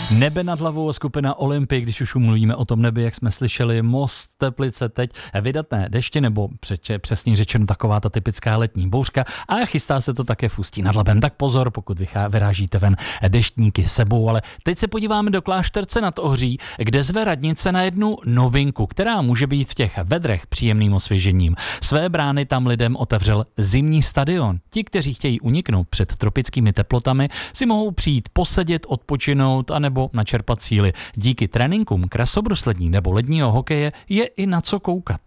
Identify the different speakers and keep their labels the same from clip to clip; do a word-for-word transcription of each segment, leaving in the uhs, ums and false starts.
Speaker 1: Nebe nad hlavou, skupina Olympik, když už mluvíme o tom nebi, jak jsme slyšeli, Most, Teplice teď, vydatné deště, nebo přesně řečeno taková ta typická letní bouřka, a chystá se to také v Ústí nad Labem. Tak pozor, pokud vyrážíte ven, deštníky sebou. Ale teď se podíváme do Klášterce nad Ohří, kde zve radnice na jednu novinku, která může být v těch vedrech příjemným osvěžením. Své brány tam lidem otevřel zimní stadion. Ti, kteří chtějí uniknout před tropickými teplotami, si mohou přijít posedět, odpočinout a nebo načerpat síly. Díky tréninkům krasobruslení nebo ledního hokeje je i na co koukat.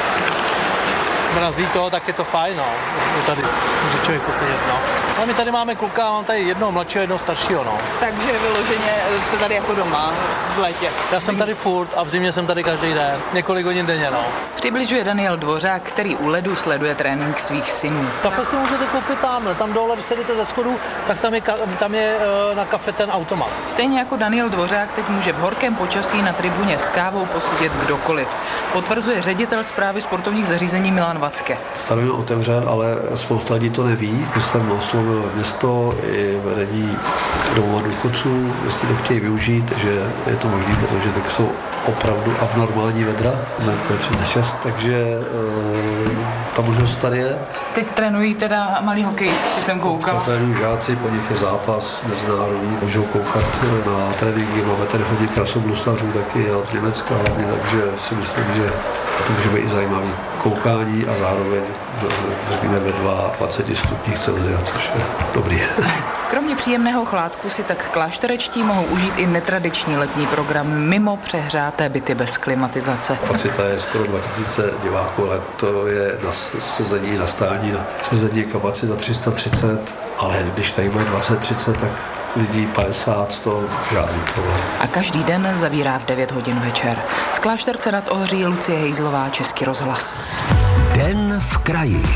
Speaker 2: Mrazí to, tak je to fajn, no. Tady může člověk posedět, no. Ale my tady máme kluka, mám tady jednoho mladšího, jednoho staršího, no.
Speaker 3: Takže vyloženě jste tady jako doma v létě.
Speaker 2: Já jsem tady furt a v zimě jsem tady každý den, několik hodin denně, no.
Speaker 3: Přibližuje Daniel Dvořák, který u ledu sleduje trénink svých synů.
Speaker 2: Kafe si můžete koupit tamhle, tam dole, když se jdete ze schodu, tak tam je, tam je na kafe ten automat.
Speaker 3: Stejně jako Daniel Dvořák teď může v horkém počasí na tribuně s kávou posedět kdokoliv. Potvrzuje ředitel správy sportovních zařízení Milan Vacke.
Speaker 4: Stadion otevřen, ale spousta lidí to neví. Když jsem oslovil město i vedení domova důchodců, jestli to chtějí využít, že je to možné, protože tak jsou opravdu abnormální vedra, zemku je třicet šest, takže e, ta možnost tady je.
Speaker 3: Teď trénují teda malý hokejisti, jsem koukala.
Speaker 4: Trénují žáci, po nich je zápas mezinárodní, můžou koukat na tréninky, máme tady hodně krasobruslařů taky a od Německa hlavně, takže si myslím, že to může být i zajímavý koukání a zároveň řekněme ve dvaceti dvou stupních Celsia, což je dobrý.
Speaker 3: Kromě příjemného chládku si tak klášterečtí mohou užít i netradiční letní program mimo přehřáté byty bez klimatizace.
Speaker 4: Kapacita je skoro dva tisíce diváků, ale to je na sezení, na stání, na sezení je kapacita tři sta třicet, ale když tady bude dvacet třicet, tak lidí padesát, sto, žádný problém.
Speaker 3: A každý den zavírá v devět hodin večer. Z Klášterce nad Ohří Lucie Hejzlová, Český rozhlas.
Speaker 5: Den v kraji.